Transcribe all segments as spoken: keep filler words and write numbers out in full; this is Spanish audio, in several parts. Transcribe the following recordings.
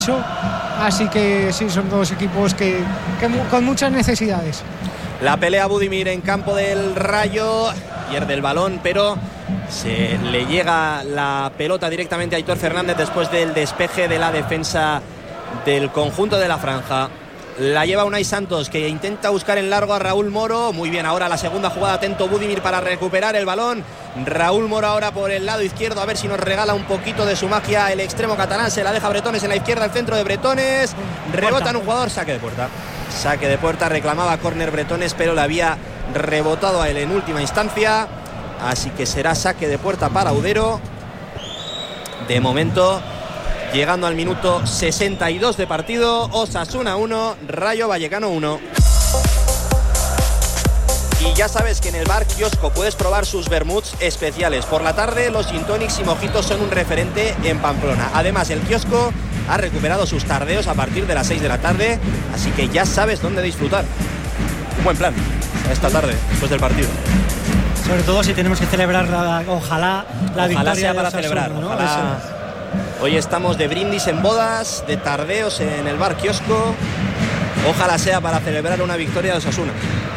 Así que sí, son dos equipos que, que con muchas necesidades. La pelea Budimir en campo del Rayo, pierde el balón, pero se le llega la pelota directamente a Aitor Fernández después del despeje de la defensa del conjunto de la franja. La lleva Unai Santos, que intenta buscar en largo a Raúl Moro. Muy bien, ahora la segunda jugada, atento Budimir para recuperar el balón. Raúl Moro ahora por el lado izquierdo, a ver si nos regala un poquito de su magia el extremo catalán. Se la deja Bretones en la izquierda, el centro de Bretones. Rebota en un jugador, saque de puerta. Saque de puerta, reclamaba córner Bretones, pero le había rebotado a él en última instancia. Así que será saque de puerta para Udero. De momento, llegando al minuto sesenta y dos de partido, Osasuna uno, Rayo Vallecano uno. Y ya sabes que en el bar Kiosco puedes probar sus vermuts especiales. Por la tarde los gin tonics y mojitos son un referente en Pamplona. Además, el Kiosco ha recuperado sus tardeos a partir de las seis de la tarde, así que ya sabes dónde disfrutar. Un buen plan esta tarde, después del partido. Sobre todo si tenemos que celebrar, la, ojalá, la ojalá victoria sea para Osasuna, celebrar, ¿no? Ojalá. Hoy estamos de brindis en bodas, de tardeos en el bar Kiosco. Ojalá sea para celebrar una victoria de Osasuna.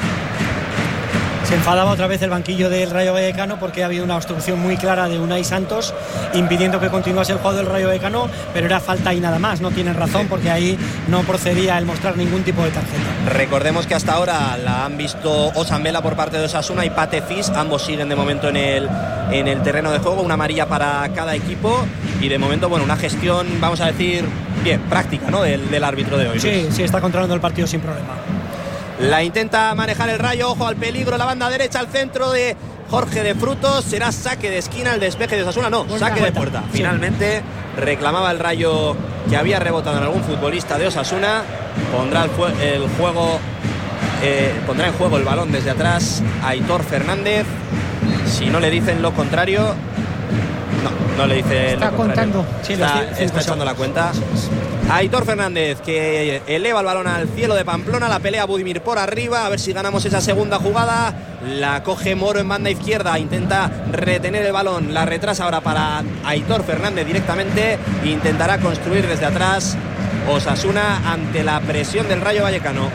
Se enfadaba otra vez el banquillo del Rayo Vallecano porque ha habido una obstrucción muy clara de Unai Santos impidiendo que continuase el juego del Rayo Vallecano, pero era falta y nada más. No tienen razón porque ahí no procedía el mostrar ningún tipo de tarjeta. Recordemos que hasta ahora la han visto Osambela por parte de Osasuna y Pate Fis. Ambos siguen de momento en el, en el terreno de juego, una amarilla para cada equipo y de momento, bueno, una gestión, vamos a decir, bien, práctica, ¿no? Del, del árbitro de hoy. Sí, sí, está controlando el partido sin problema. La intenta manejar el Rayo, ojo al peligro, la banda derecha al centro de Jorge de Frutos. Será saque de esquina, el despeje de Osasuna, no, puerta, saque puerta. de puerta. Sí. Finalmente reclamaba el Rayo que había rebotado en algún futbolista de Osasuna. Pondrá el, el juego, eh, pondrá en juego el balón desde atrás Aitor Fernández. Si no le dicen lo contrario, no, no le dice está lo contrario. Contando. Sí, está, está echando la cuenta. Aitor Fernández, que eleva el balón al cielo de Pamplona, la pelea Budimir por arriba, a ver si ganamos esa segunda jugada. La coge Moro en banda izquierda, intenta retener el balón, la retrasa ahora para Aitor Fernández directamente, intentará construir desde atrás Osasuna ante la presión del Rayo Vallecano.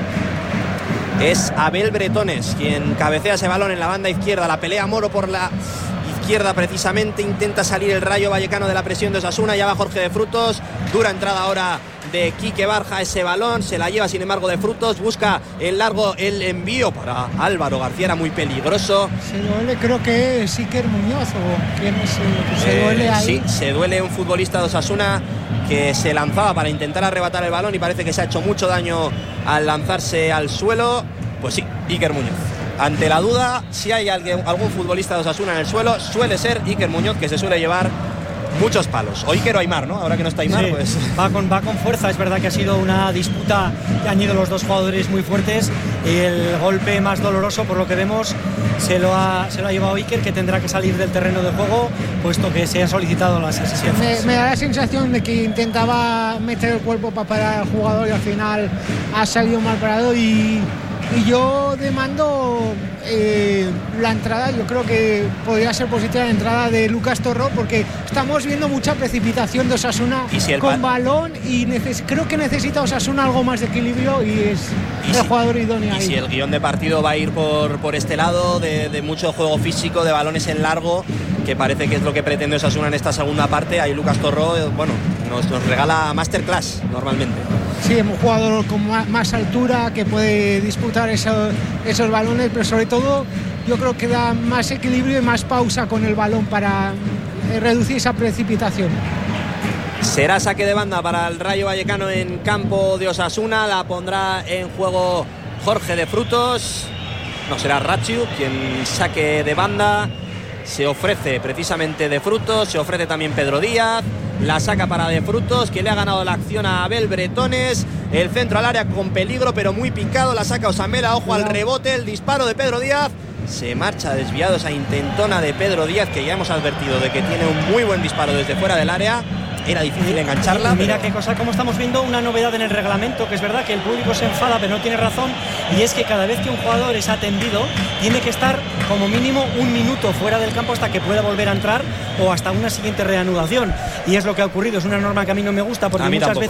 Es Abel Bretones quien cabecea ese balón en la banda izquierda, la pelea Moro por la izquierda precisamente, intenta salir el Rayo Vallecano de la presión de Osasuna, ya va Jorge de Frutos, dura entrada ahora de Quique Barja, ese balón se la lleva sin embargo de Frutos, busca el largo, el envío para Álvaro García, era muy peligroso. Se duele, creo que es Iker Muñoz o quién es el que se duele eh, ahí. Sí, se duele un futbolista de Osasuna que se lanzaba para intentar arrebatar el balón y parece que se ha hecho mucho daño al lanzarse al suelo. Pues sí, Iker Muñoz. Ante la duda, si hay alguien, algún futbolista de Osasuna en el suelo, suele ser Iker Muñoz, que se suele llevar muchos palos. O Iker o Aimar, ¿no? Ahora que no está Aimar, sí, pues... Va con, va con fuerza, es verdad que ha sido una disputa que han ido los dos jugadores muy fuertes y el golpe más doloroso, por lo que vemos, se lo ha, se lo ha llevado Iker, que tendrá que salir del terreno de juego, puesto que se han solicitado las asistencias. Me, me da la sensación de que intentaba meter el cuerpo para parar al jugador y al final ha salido mal parado y... Y yo demando eh, la entrada, yo creo que podría ser positiva la entrada de Lucas Torró, porque estamos viendo mucha precipitación de Osasuna ¿Y si con ba- balón y neces- creo que necesita Osasuna algo más de equilibrio y es ¿Y el si, jugador idóneo. Y ahí. si el guión de partido va a ir por, por este lado, de, de mucho juego físico, de balones en largo, que parece que es lo que pretende Osasuna en esta segunda parte, ahí Lucas Torró, bueno, nos, nos regala masterclass normalmente. Sí, es un jugador con más altura que puede disputar esos, esos balones, pero sobre todo yo creo que da más equilibrio y más pausa con el balón para reducir esa precipitación. Será saque de banda para el Rayo Vallecano en campo de Osasuna, la pondrá en juego Jorge de Frutos, no será Rachiu quien saque de banda, se ofrece precisamente de Frutos, se ofrece también Pedro Díaz. La saca para de Frutos, que le ha ganado la acción a Abel Bretones. El centro al área con peligro, pero muy picado. La saca Osambela, ojo al rebote, el disparo de Pedro Díaz. Se marcha desviado esa intentona de Pedro Díaz, que ya hemos advertido de que tiene un muy buen disparo desde fuera del área. era difícil engancharla. Mira pero... qué cosa, como estamos viendo una novedad en el reglamento, que es verdad que el público se enfada, pero no tiene razón, y es que cada vez que un jugador es atendido, tiene que estar como mínimo un minuto fuera del campo hasta que pueda volver a entrar o hasta una siguiente reanudación. Y es lo que ha ocurrido. Es una norma que a mí no me gusta, porque muchas tampoco.